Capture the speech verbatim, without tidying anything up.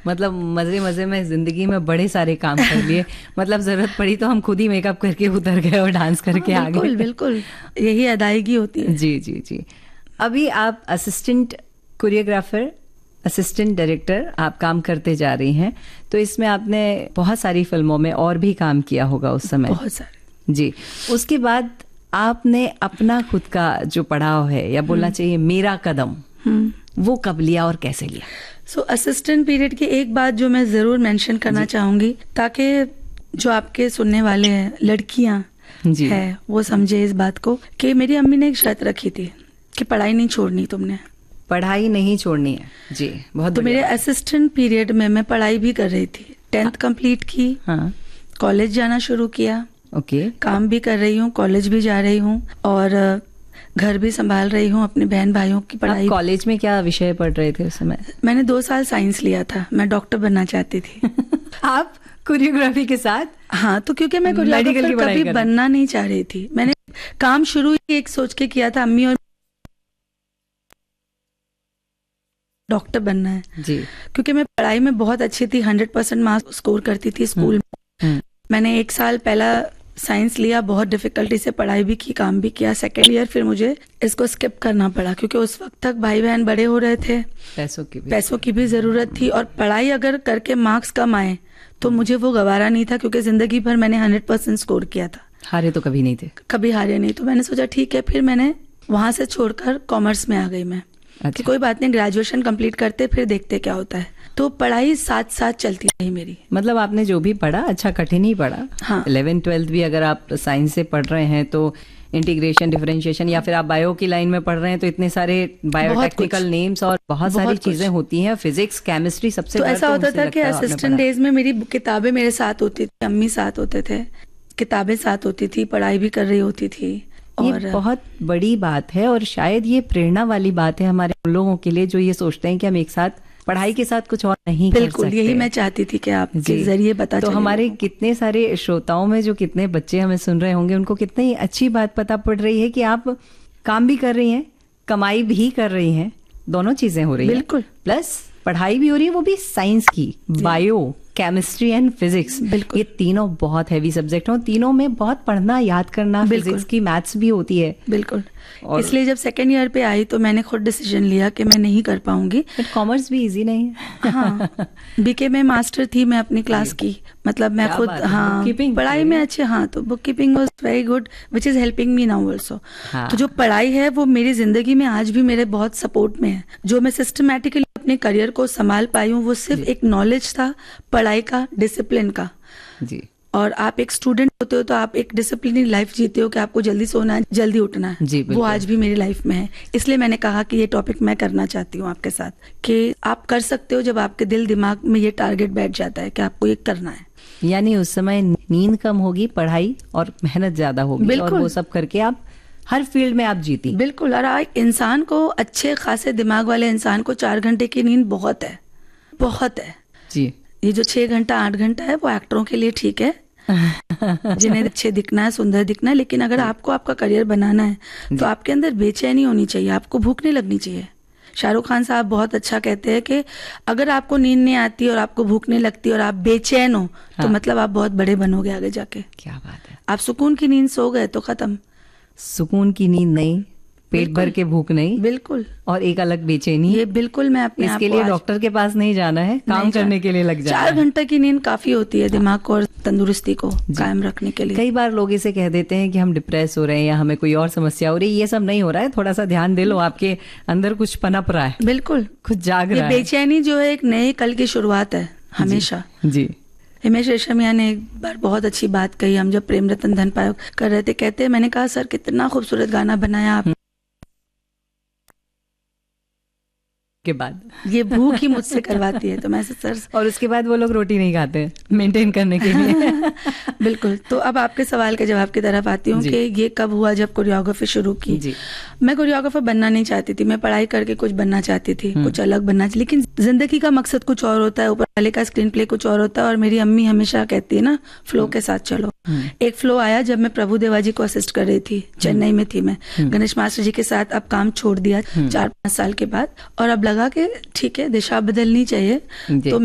मतलब मजे मजे में जिंदगी में बड़े सारे काम कर लिए। मतलब जरूरत पड़ी तो हम खुद ही मेकअप करके उतर गए और डांस करके आ गए। बिल्कुल बिल्कुल, यही अदायगी होती है। जी जी जी। अभी आप असिस्टेंट कोरियोग्राफर, असिस्टेंट डायरेक्टर आप काम करते जा रही हैं, तो इसमें आपने बहुत सारी फिल्मों में और भी काम किया होगा उस समय। बहुत सारे। जी। उसके बाद आपने अपना खुद का जो पड़ाव है, या बोलना चाहिए मेरा कदम, वो कब लिया और कैसे लिया? सो असिस्टेंट पीरियड की एक बात जो मैं जरूर मेंशन करना चाहूंगी, ताकि जो आपके सुनने वाले हैं लड़कियां है वो समझे इस बात को, कि मेरी अम्मी ने एक शर्त रखी थी कि पढ़ाई नहीं छोड़नी, तुमने पढ़ाई नहीं छोड़नी है। जी, बहुत। तो मेरे असिस्टेंट पीरियड में मैं पढ़ाई भी कर रही थी, टेंथ कंप्लीट की, हाँ, कॉलेज जाना शुरू किया, ओके, काम भी कर रही हूँ, कॉलेज भी जा रही हूँ और घर भी संभाल रही हूँ, अपने बहन भाइयों की पढ़ाई। कॉलेज में क्या विषय पढ़ रहे थे उस समय? मैंने दो साल साइंस लिया था, मैं डॉक्टर बनना चाहती थी। आप कोरियोग्राफी के साथ? हाँ, तो क्योंकि मैं कोरियोग्राफर कभी बनना नहीं चाह रही थी, मैंने काम शुरू ही एक सोच के किया था, अम्मी और डॉक्टर बनना है जी, क्योंकि मैं पढ़ाई में बहुत अच्छी थी, हंड्रेड परसेंट मार्क्स स्कोर करती थी स्कूल में। मैंने एक साल पहला साइंस लिया, बहुत डिफिकल्टी से पढ़ाई भी की, काम भी किया। सेकेंड ईयर फिर मुझे इसको स्किप करना पड़ा, क्योंकि उस वक्त तक भाई बहन बड़े हो रहे थे, पैसों की भी पैसों की भी जरूरत थी, और पढ़ाई अगर करके मार्क्स कम आए तो मुझे वो गवारा नहीं था, क्योंकि जिंदगी भर मैंने हंड्रेड परसेंट स्कोर किया था। हारे तो कभी नहीं थे? कभी हारे नहीं। तो मैंने सोचा ठीक है, फिर मैंने वहां से छोड़कर कॉमर्स में आ गई मैं। अच्छा। कि कोई बात नहीं, ग्रेजुएशन कंप्लीट करते फिर देखते क्या होता है। तो पढ़ाई साथ साथ चलती रही मेरी। मतलब आपने जो भी पढ़ा अच्छा कठिन ही पढ़ा। हाँ, इलेवेंथ ट्वेल्थ भी अगर आप साइंस से पढ़ रहे हैं तो इंटीग्रेशन, डिफरेंशिएशन, या फिर आप बायो की लाइन में पढ़ रहे हैं तो इतने सारे बायोटेक्निकल नेम्स और बहुत, बहुत सारी चीजें होती हैं, फिजिक्स, केमिस्ट्री, सबसे तो ऐसा होता था कि असिस्टेंट डेज में मेरी किताबें मेरे साथ होती थी, अम्मी साथ होते थे, किताबें साथ होती थी, पढ़ाई भी कर रही होती थी। और ये बहुत बड़ी बात है, और शायद ये प्रेरणा वाली बात है हमारे उन लोगों के लिए जो ये सोचते हैं कि हम एक साथ पढ़ाई के साथ कुछ और नहीं कर सकते। बिल्कुल, यही मैं चाहती थी कि आपके जरिए पता तो हमारे कितने सारे श्रोताओं में जो कितने बच्चे हमें सुन रहे होंगे, उनको कितनी अच्छी बात पता पड़ रही है कि आप काम भी कर रही हैं, कमाई भी कर रही हैं, दोनों चीजें हो रही हैं। बिल्कुल, प्लस पढ़ाई भी हो रही है, वो भी साइंस की, बायो, केमिस्ट्री एंड फिजिक्स। बिल्कुल, ये तीनों बहुत हैवी सब्जेक्ट हैं, तीनों में बहुत पढ़ना, याद करना, फिजिक्स की, मैथ्स भी होती है। बिल्कुल। इसलिए जब सेकेंड ईयर पे आई तो मैंने खुद डिसीजन लिया कि मैं नहीं कर पाऊंगी। बट कॉमर्स भी इजी नहीं है। हाँ, बीके में मास्टर थी मैं अपनी क्लास की, मतलब मैं खुद, हाँ, पढ़ाई में अच्छे, हाँ, तो book keeping was very good, which is helping me now also. तो जो पढ़ाई है वो मेरी जिंदगी में आज भी मेरे बहुत सपोर्ट में है। जो मैं सिस्टमैटिकली अपने करियर को संभाल पाई हूँ वो सिर्फ एक नॉलेज था, पढ़ाई का, डिसिप्लिन का। जी। और आप एक स्टूडेंट होते हो तो आप एक डिसिप्लिन लाइफ जीते हो कि आपको जल्दी सोना है, जल्दी उठना है। जी, वो आज भी मेरी लाइफ में है। इसलिए मैंने कहा कि ये टॉपिक मैं करना चाहती हूँ आपके साथ, कि आप कर सकते हो जब आपके दिल दिमाग में ये टारगेट बैठ जाता है कि आपको ये करना है। यानी उस समय नींद कम होगी, पढ़ाई और मेहनत ज्यादा होगी, और वो सब करके आप हर फील्ड में आप जीती। बिल्कुल। और एक इंसान को, अच्छे खासे दिमाग वाले इंसान को चार घंटे की नींद बहुत है, बहुत है जी। ये जो छह घंटा आठ घंटा है वो एक्टरों के लिए ठीक है, जिन्हें अच्छे दिखना है, सुंदर दिखना है। लेकिन अगर आपको आपका करियर बनाना है तो आपके अंदर बेचैनी होनी चाहिए, आपको भूख नहीं लगनी चाहिए। शाहरुख खान साहब बहुत अच्छा कहते हैं कि अगर आपको नींद नहीं आती और आपको भूख नहीं लगती और आप बेचैन हो, हाँ, तो मतलब आप बहुत बड़े बनोगे आगे जाके। क्या बात है। आप सुकून की नींद सो गए तो खत्म। सुकून की नींद नहीं, पेट भर के भूख नहीं, बिल्कुल, और एक अलग बेचैनी। ये बिल्कुल मैं अपने इसके लिए डॉक्टर के पास नहीं जाना है, काम करने के लिए लग जाना है। चार घंटे की नींद काफी होती है दिमाग को और तंदुरुस्ती को कायम रखने के लिए। कई बार लोग इसे कह देते हैं कि हम डिप्रेस हो रहे हैं या हमें कोई और समस्या हो रही है। ये सब नहीं हो रहा है, थोड़ा सा ध्यान दे लो, आपके अंदर कुछ पनप रहा है। बिल्कुल, कुछ जाग रहा है। ये बेचैनी जो है एक नए कल की शुरुआत है हमेशा। जी। हिमेश रेशमिया ने एक बार बहुत अच्छी बात कही, हम जब प्रेम रतन धन पायो कर रहे थे, कहते हैं, मैंने कहा सर कितना खूबसूरत गाना बनाया आप के बाद ये भूख ही मुझसे करवाती है। तो मैं सर, और उसके बाद वो लोग रोटी नहीं खाते मेंटेन करने के लिए। बिल्कुल। तो अब आपके सवाल के जवाब की तरफ आती हूँ कि ये कब हुआ जब कोरियोग्राफी शुरू की। जी। मैं कोरियोग्राफर बनना नहीं चाहती थी, मैं पढ़ाई करके कुछ बनना चाहती थी, कुछ अलग बनना चाहिए, लेकिन जिंदगी का मकसद कुछ और होता है, ऊपर वाले का स्क्रीन प्ले कुछ और होता है। और मेरी अम्मी हमेशा कहती है ना, फ्लो के साथ चलो। एक फ्लो आया जब मैं प्रभु देवा जी को असिस्ट कर रही थी, चेन्नई में थी मैं, गणेश मास्टर जी के साथ अब काम छोड़ दिया चार पांच साल के बाद, और अब लगा कि ठीक है दिशा बदलनी चाहिए। तो